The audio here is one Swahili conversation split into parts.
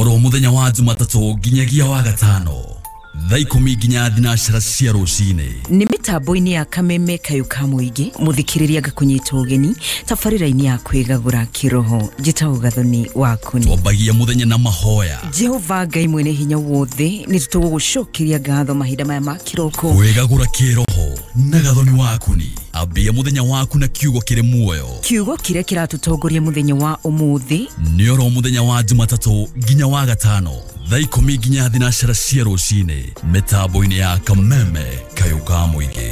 oro muthenya wa Jumatatu nginyagia wa gatano thaa 10 nginya thinashara cia rucine ni mitambo-ini ya Kameme Kayuka Muigi muthikiriria gakunyita ugeni tabarira-ini ya kwigagura kiroho njitagwo Gathoni Wakuni. Twambagia muthenya na mahoya. Jehova Ngai mwene hinya wothe ni tutugucokeria ngatho mahinda maya ma kiroko kwigagura kiroho na Gathoni Wakuni. Ambia muthenya waku na kiugo kiri muoyo. Kiugo kiria kiratutongoria muthenya wa umuthi ni oro muthenya wa Jumatatu nginya wa gatano thaa 10 nginya thinashara cia rucine mitambo-ini ya Kameme Kayuka Muigi.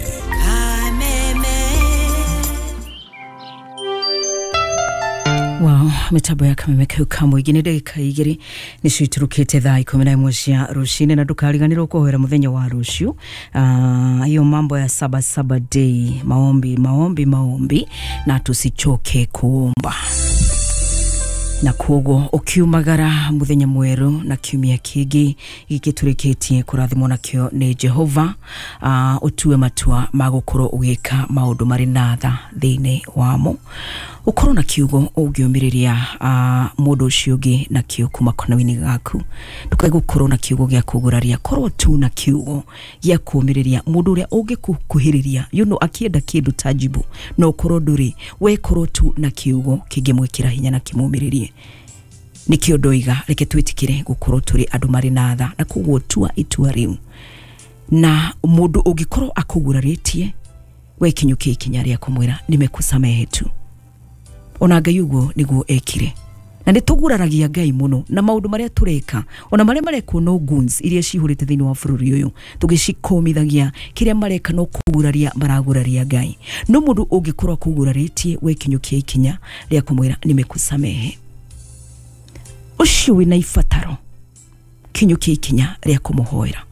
Wow, mitambo ya Kameme Kayuka Muigi ni ndagika igiri nicio iturukite thaa 11 cia rucine na ndukariganirwo kuhoera muthenya wa rucio. Hiyo mambo ya Saba Day, maombi na tusichoke kuomba. Na kuogo ukiumagara muthenya mweru na kiumia kingi gikiturikitie kurathimwo nakio ni Jehova. Utue matua magukoro ugika maundu mari na tha thiini wamo. Ukoro na kiugo ungiumiriria mundu ucio ungi na kiu kuma konawini gaku. Ndukai gukoro na kiugo gya kuguraria, korwo tu na kiugo gya kumiriria mundu uria ungikuhiriria akienda kindu tangible no ukoro nduri we korwo tu na kiugo kingimwikira hinya na kimumiririe. Nikio ndoiga reke twitikire gukorwo turi andu mari na tha na kugwo tua itua riu na mundu ungikorwo akuguraritie we kinyuki ikinya ria kumwira nimekusamehe tu. Ona Ngai uguo niguo ekire na nituguraragia Ngai muno na maundu maria tureka ona maria mareko no guns iria cihurite thiini wa bururi uyu tugicikomithagia kiria mareka no kuguraria maraguraria Ngai. No mundu ungikorwo kuguraritie we kinyuki ikinya ria kumwira nimekusamehe ucio wina ifataro kinyuki ikinya ria kumuhoera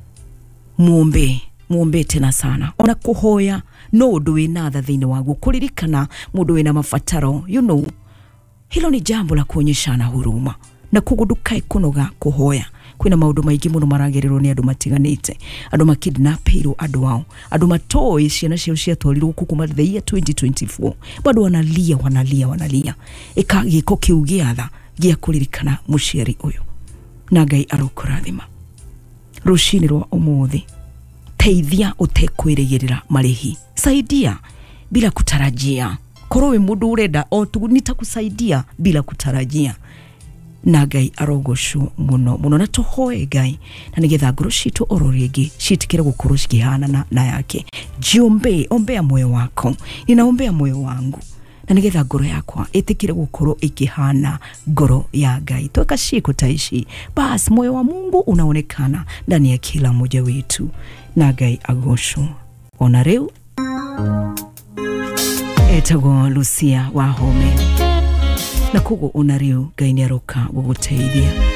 muombe tena sana. Ona kuhoya no undu wina tha thiini wagu kuririkana mundu wina mafataro hilo ni jambo la kuonyeshana huruma na kugudukai kunoga kuhoya. Kwina maundu maingi muno maragerirwo ni andu matiganite, andu makidnapirwo andu wao, andu matoi ciana cio ciatwarirwo kuma the year 2024 bado wanalia eka giko kiu giatha gia kuririkana muciari uyu na Ngai arokurathima. Rucini rwa umuthi teithia utekwirigirira marihi, saidia bila kutarajia. Korwo we mundu urenda nitakusaidia bila kutarajia. Na Ngai arogoshu muno na tuhoe Ngai na nigetha ngoro citu ororigi citikire gukorwo cikihana na yake. Ombea moyo wako, ninaombea moyo wangu na nigetha ngoro yakwa itikire gukorwo ikihana ngoro ya Ngai. Tweka siku taishi basi moyo wa Mungu unaonekana ndani ya kila mmoja wetu na Ngai agoshu. Ona riu etago Lucia Wahome na kugo ona riu Ngai ni aroka guguteithia.